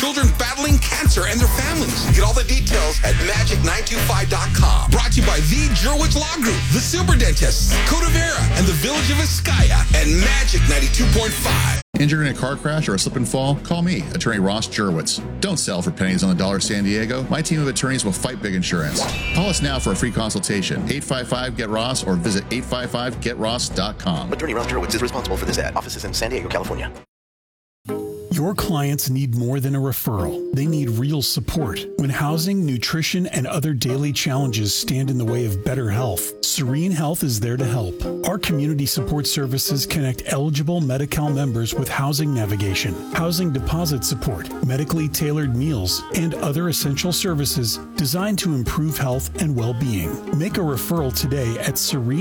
children battling cancer and their families. Get all the details at magic925.com. Brought to you by the Jurwitz Law Group, the Super Dentists, Codavera, and the Village of Vizcaya, and Magic 92.5. Injured in a car crash or a slip and fall? Call me, Attorney Ross Jurwitz. Don't sell for pennies on the dollar, San Diego. My team of attorneys will fight big insurance. Call us now for a free consultation. 855-GET-ROSS or visit 855getross.com. Attorney Ross Jurwitz is responsible for this ad. Office is in San Diego, California. Your clients need more than a referral. They need real support. When housing, nutrition, and other daily challenges stand in the way of better health, Serene Health is there to help. Our community support services connect eligible Medi-Cal members with housing navigation, housing deposit support, medically tailored meals, and other essential services designed to improve health and well-being. Make a referral today at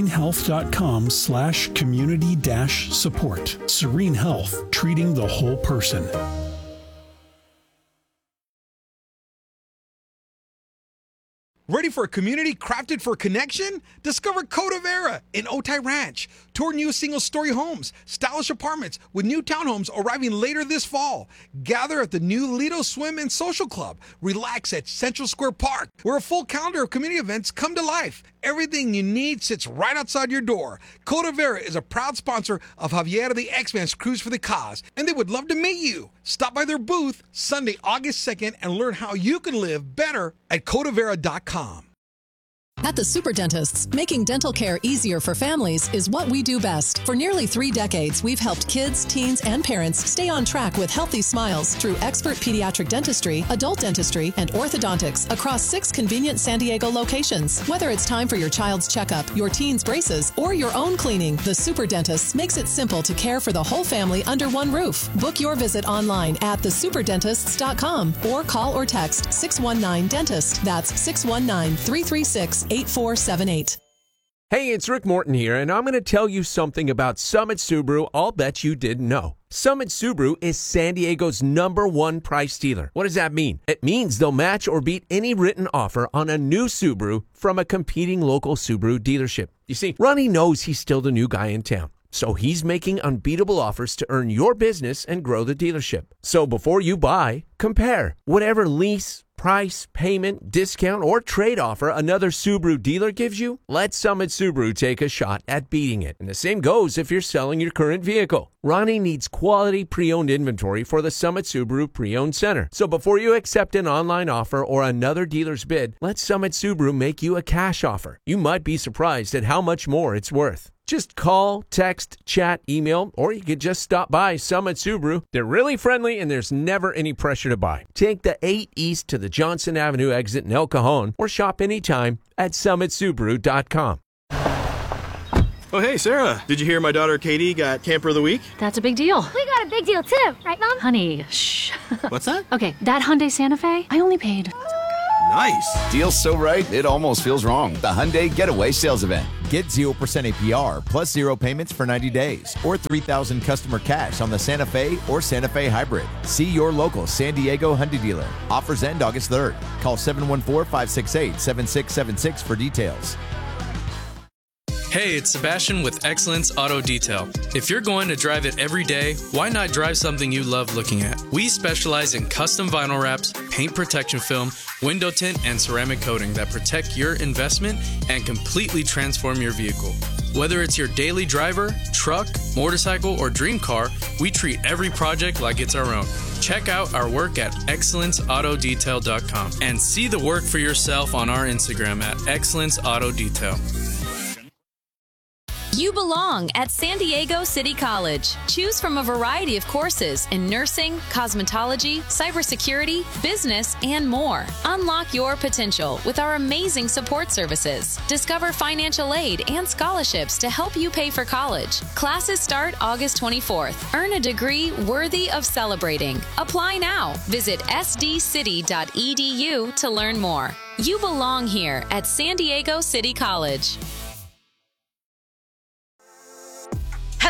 serenehealth.com/community-support. Serene Health, treating the whole person. Ready for a community crafted for connection? Discover Codavera in Otay Ranch. Tour new single-story homes, stylish apartments with new townhomes arriving later this fall. Gather at the new Lido Swim and Social Club. Relax at Central Square Park, where a full calendar of community events come to life. Everything you need sits right outside your door. Codavera is a proud sponsor of Javier the X-Man's Cruise for the Cause, and they would love to meet you. Stop by their booth Sunday, August 2nd, and learn how you can live better at Codavera.com. At the Super Dentists, making dental care easier for families is what we do best. For nearly 3 decades, we've helped kids, teens, and parents stay on track with healthy smiles through expert pediatric dentistry, adult dentistry, and orthodontics across 6 convenient San Diego locations. Whether it's time for your child's checkup, your teen's braces, or your own cleaning, the Super Dentists makes it simple to care for the whole family under one roof. Book your visit online at thesuperdentists.com or call or text 619-DENTIST. That's 619-336-8478. Hey, it's Rick Morton here, and I'm going to tell you something about Summit Subaru I'll bet you didn't know. Summit Subaru is San Diego's #1 price dealer. What does that mean? It means they'll match or beat any written offer on a new Subaru from a competing local Subaru dealership. You see, Ronnie knows he's still the new guy in town, so he's making unbeatable offers to earn your business and grow the dealership. So before you buy, compare. Whatever lease, price, payment, discount, or trade offer another Subaru dealer gives you, let Summit Subaru take a shot at beating it. And the same goes if you're selling your current vehicle. Ronnie needs quality pre-owned inventory for the Summit Subaru Pre-Owned Center. So before you accept an online offer or another dealer's bid, let Summit Subaru make you a cash offer. You might be surprised at how much more it's worth. Just call, text, chat, email, or you could just stop by Summit Subaru. They're really friendly and there's never any pressure to buy. Take the 8 East to the Johnson Avenue exit in El Cajon or shop anytime at summitsubaru.com. Oh, hey, Sarah. Did you hear my daughter Katie got Camper of the Week? That's a big deal. We got a big deal too, right, Mom? Honey, shh. What's that? Okay, that Hyundai Santa Fe, I only paid. Nice. Deal's so right, it almost feels wrong. The Hyundai Getaway Sales Event. Get 0% APR plus 0 payments for 90 days or $3,000 customer cash on the Santa Fe or Santa Fe Hybrid. See your local San Diego Hyundai dealer. Offers end August 3rd. Call 714-568-7676 for details. Hey, it's Sebastian with Excellence Auto Detail. If you're going to drive it every day, why not drive something you love looking at? We specialize in custom vinyl wraps, paint protection film, window tint, and ceramic coating that protect your investment and completely transform your vehicle. Whether it's your daily driver, truck, motorcycle, or dream car, we treat every project like it's our own. Check out our work at excellenceautodetail.com and see the work for yourself on our Instagram at Excellence Auto Detail. You belong at San Diego City College. Choose from a variety of courses in nursing, cosmetology, cybersecurity, business, and more. Unlock your potential with our amazing support services. Discover financial aid and scholarships to help you pay for college. Classes start August 24th. Earn a degree worthy of celebrating. Apply now. Visit sdcity.edu to learn more. You belong here at San Diego City College. Hello,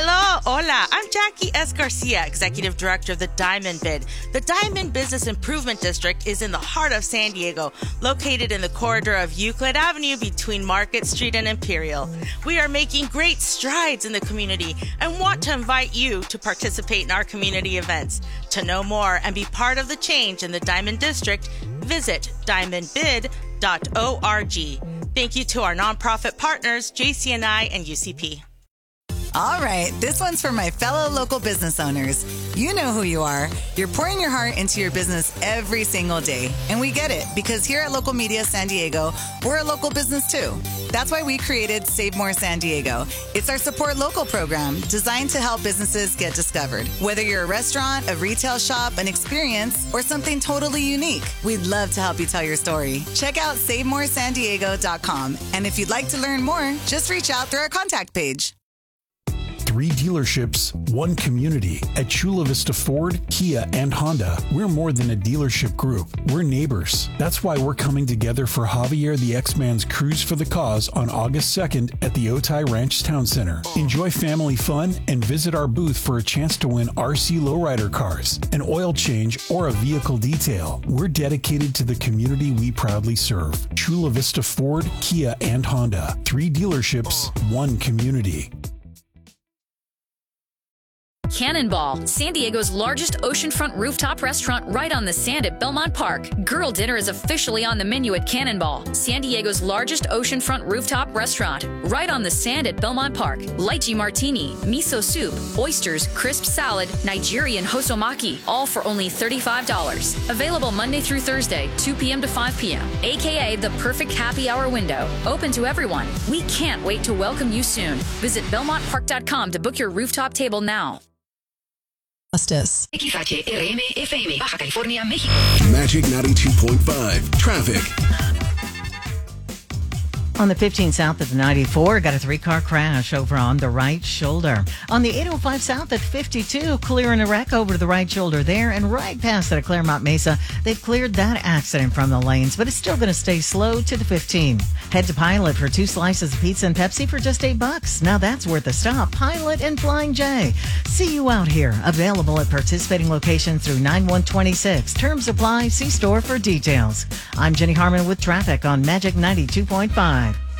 hola. I'm Jackie S. Garcia, Executive Director of the Diamond Bid. The Diamond Business Improvement District is in the heart of San Diego, located in the corridor of Euclid Avenue between Market Street and Imperial. We are making great strides in the community and want to invite you to participate in our community events. To know more and be part of the change in the Diamond District, visit diamondbid.org. Thank you to our nonprofit partners, JCNI and UCP. All right, this one's for my fellow local business owners. You know who you are. You're pouring your heart into your business every single day. And we get it, because here at Local Media San Diego, we're a local business too. That's why we created Save More San Diego. It's our Support Local program designed to help businesses get discovered. Whether you're a restaurant, a retail shop, an experience, or something totally unique, we'd love to help you tell your story. Check out SaveMoreSanDiego.com. And if you'd like to learn more, just reach out through our contact page. 3 dealerships, 1 community. At Chula Vista Ford, Kia, and Honda, we're more than a dealership group. We're neighbors. That's why we're coming together for Javier the X-Man's Cruise for the Cause on August 2nd at the Otay Ranch Town Center. Enjoy family fun and visit our booth for a chance to win RC Lowrider cars, an oil change, or a vehicle detail. We're dedicated to the community we proudly serve. Chula Vista Ford, Kia, and Honda. 3 dealerships, 1 community. Cannonball, San Diego's largest oceanfront rooftop restaurant right on the sand at Belmont Park. Girl dinner is officially on the menu at Cannonball, San Diego's largest oceanfront rooftop restaurant right on the sand at Belmont Park. Lychee martini, miso soup, oysters, crisp salad, Nigerian hosomaki, all for only $35. Available Monday through Thursday, 2 p.m. to 5 p.m., aka the perfect happy hour window. Open to everyone. We can't wait to welcome you soon. Visit BelmontPark.com to book your rooftop table now. Justice. XHRM FM, Baja California, México. Magic 92.5. Traffic. On the 15 south at the 94, got a 3-car crash over on the right shoulder. On the 805 south at 52, clearing a wreck over to the right shoulder there, and right past it at Claremont Mesa, they've cleared that accident from the lanes, but it's still going to stay slow to the 15. Head to Pilot for 2 slices of pizza and Pepsi for just $8. Now that's worth a stop. Pilot and Flying J. See you out here. Available at participating locations through 9/1/26. Terms apply. See store for details. I'm Jenny Harmon with traffic on Magic 92.5.